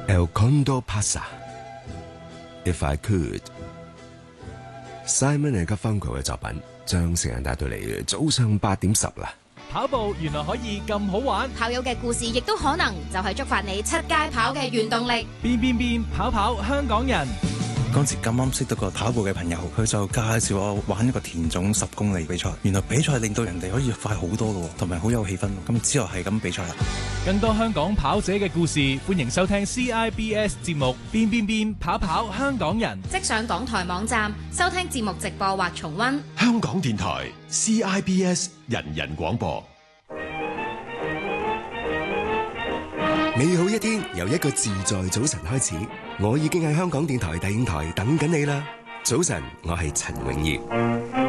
El Condor Pasa If I Could Simon & Garfunkel 嘅作品，將時間帶到嚟早上8:10啦。 跑步原來可以咁好玩， 跑友嘅故事亦都可能就係觸發你出街跑嘅原動力。 變跑跑香港人。 嗰時咁啱識到個跑步嘅朋友，佢就介紹我玩一個田總10公里比賽。原來比賽令到人哋可以快好多嘅，同埋好有氣氛。咁之後係咁比賽啦。 更多香港跑者嘅故事，歡迎收聽 CIBS 節目變跑跑香港人。 即上港台網站收聽節目直播或重溫。 香港電台 CIBS 人人廣播。 美好一天由一個自在早晨開始，我已經喺香港電台第5台等緊你啦。早晨，我係陳永業。